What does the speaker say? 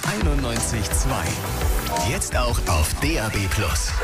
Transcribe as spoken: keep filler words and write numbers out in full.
einundneunzig Komma zwei. Jetzt auch auf D A B plus.